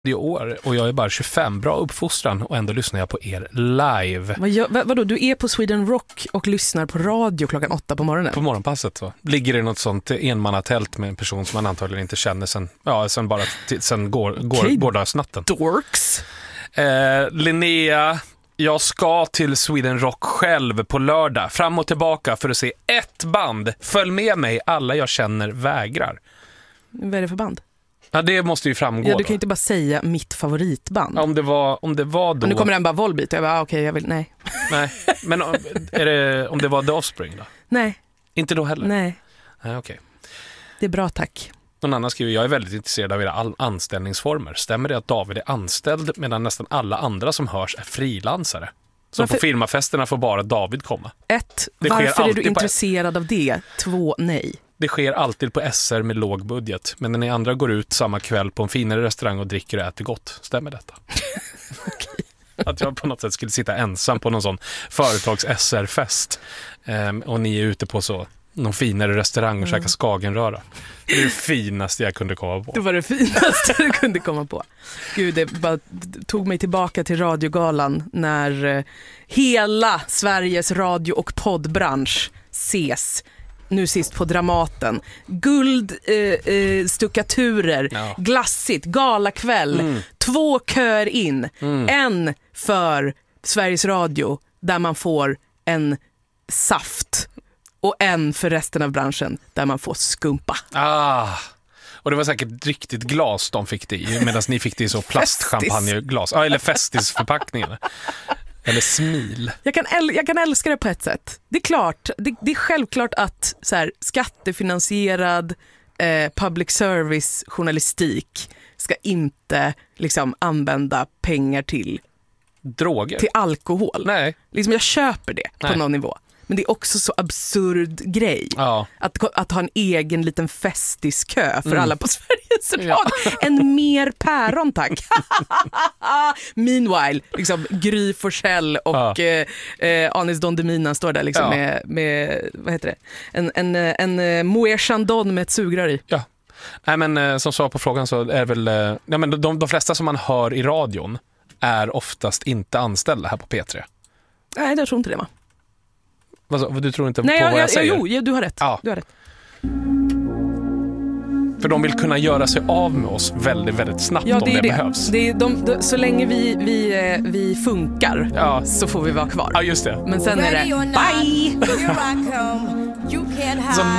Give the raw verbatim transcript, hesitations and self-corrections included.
I år och jag är bara tjugofem, bra uppfostran och ändå lyssnar jag på er live. Vad gör, vad, vadå, du är på Sweden Rock och lyssnar på radio klockan åtta på morgonen? På morgonpasset så. Ligger i något sånt enmannatält med en person som man antagligen inte känner sen, ja, sen bara t- sen går, går, okay. gårdagsnatten. Dorks. Eh, Linnea, jag ska till Sweden Rock själv på lördag. Fram och tillbaka för att se ett band. Följ med mig, alla jag känner vägrar. Vad är det för band? Ja, det måste ju framgå. Ja, du kan då. inte bara säga mitt favoritband. Ja, om det var, om det var då... Och nu kommer den bara Volbeat. Jag bara, ah, okej, okay, jag vill, nej. Nej, men är det, om det var The Offspring då? Nej. Inte då heller? Nej. Nej, okej. Okay. Det är bra, tack. Någon annan skriver, jag är väldigt intresserad av era anställningsformer. Stämmer det att David är anställd medan nästan alla andra som hörs är frilansare? Så varför... på firmafesterna får bara David komma. Ett, det varför är du på... intresserad av det? Två, nej. Det sker alltid på S R med låg budget. Men när ni andra går ut samma kväll på en finare restaurang och dricker och äter gott. Stämmer detta? Okay. Att jag på något sätt skulle sitta ensam på någon sån företags-S R-fest. Um, och ni är ute på så någon finare restaurang och mm. käkar skagenröra. Det är det finaste jag kunde komma på. Det var det finaste du kunde komma på. Gud, det bara tog mig tillbaka till radiogalan när eh, hela Sveriges radio- och poddbransch ses. Nu sist på Dramaten. Guld, eh, eh, stuckaturer, ja. Glassigt, galakväll. Mm. Två kör in. Mm. En för Sveriges Radio där man får en saft. Och en för resten av branschen där man får skumpa. Ah, och det var säkert riktigt glas de fick det i. Medan ni fick det i så plastchampagneglas. Ah, eller festisförpackningar. Eller smil. Jag kan, äl- jag kan älska det på ett sätt. Det är klart, det, det är självklart att så här, skattefinansierad eh, public service journalistik ska inte liksom använda pengar till droger, till alkohol. Nej. Liksom jag köper det på Nej. någon nivå. Men det är också så absurd grej. Ja. Att, att ha en egen liten festiskö för mm. alla på Sveriges Radio. Ja. En mer päron, tack. Meanwhile, liksom Gry Forssell och ja. eh, eh, Anis Don Demina står där liksom ja. med, med, vad heter det? En, en, en, en Moët Chandon med ett sugrör i. Ja. Nej, men som svar på frågan så är väl, ja, men de, de flesta som man hör i radion är oftast inte anställda här på P tre. Nej, jag tror inte det, va? Vad, du tror inte Nej, på jag, vad jag, jag säger? Jo, ja, du har rätt. Ja. Du har rätt. För de vill kunna göra sig av med oss väldigt, väldigt snabbt ja, om det, det, det behövs. Det är de, de, så länge vi, vi, vi funkar ja. så får vi vara kvar. Ja, just det. Men sen är det bye! Så